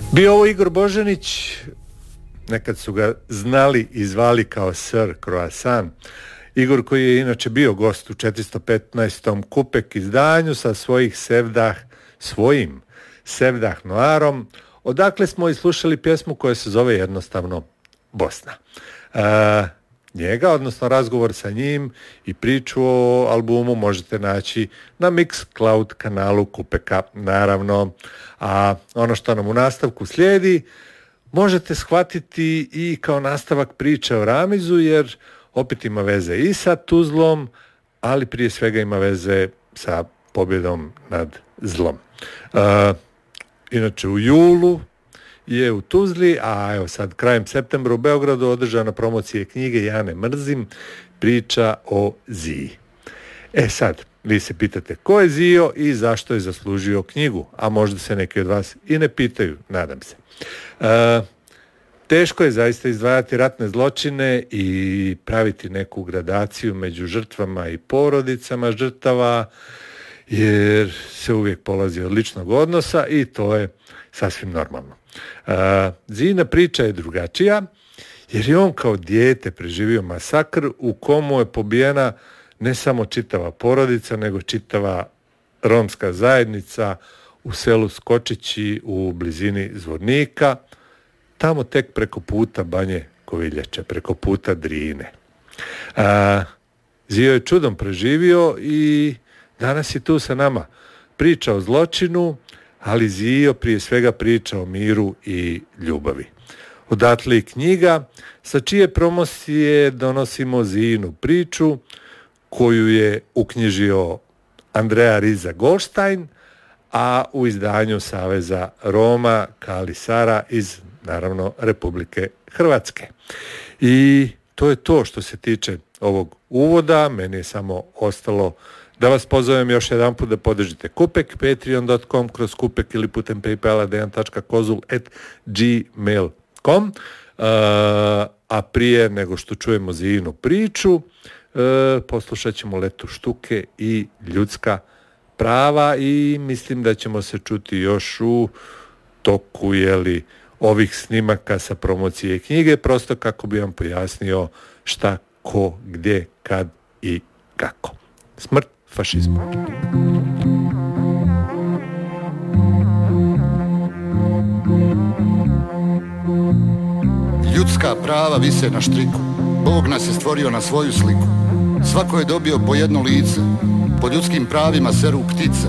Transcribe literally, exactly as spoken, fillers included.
Bio ovo Igor Božanić, nekad su ga znali i zvali kao Sir Croissant. Igor koji je inače bio gost u četiristo petnaestom Kupek izdanju sa svojih sevdah, svojim Sevdah Noirom, odakle smo i slušali pjesmu koja se zove jednostavno Bosna. E, njega, odnosno razgovor sa njim i priču o albumu možete naći na Mixcloud kanalu Kupeka, naravno. A ono što nam u nastavku slijedi možete shvatiti i kao nastavak priče o Ramizu, jer opet ima veze i sa Tuzlom, ali prije svega ima veze sa pobjedom nad zlom. Uh, inače u julu je u Tuzli, a evo sad krajem septembra u Beogradu održana promocija knjige Ja ne mrzim, priča o Ziji. E sad, vi se pitate ko je Zio i zašto je zaslužio knjigu, a možda se neki od vas i ne pitaju, nadam se. Uh, Teško je zaista izdvajati ratne zločine i praviti neku gradaciju među žrtvama i porodicama žrtava, jer se uvijek polazi od ličnog odnosa i to je sasvim normalno. Zijina priča je drugačija, jer je on kao dijete preživio masakr u komu je pobijena ne samo čitava porodica, nego čitava romska zajednica u selu Skočići u blizini Zvornika, tamo tek preko puta Banje Koviljače, preko puta Drine. A, Zio je čudom preživio i danas je tu sa nama. Priča o zločinu, ali Zio prije svega priča o miru i ljubavi. Odatle i knjiga, sa čije promocije donosimo Zijinu priču, koju je uknjižio Andrea Riza Goldstein, a u izdanju Saveza Roma Kali Sara iz, naravno, Republike Hrvatske. I to je to što se tiče ovog uvoda. Meni je samo ostalo da vas pozovem još jedan put da podržite Kupek, patreon dot com kroz Kupek ili putem Paypala dejan tačka kozul at gmail dot com. Uh, a prije nego što čujemo Zijinu priču, uh, poslušat ćemo Letu Štuke i Ljudska prava i mislim da ćemo se čuti još u toku jeli, ovih snimaka sa promocije knjige, prosto kako bi vam pojasnio šta, ko, gdje, kad i kako. Smrt fašizmu. Ljudska prava vise na štriku. Bog nas je stvorio na svoju sliku. Svako je dobio po jedno lice. Po ljudskim pravima seru ptice.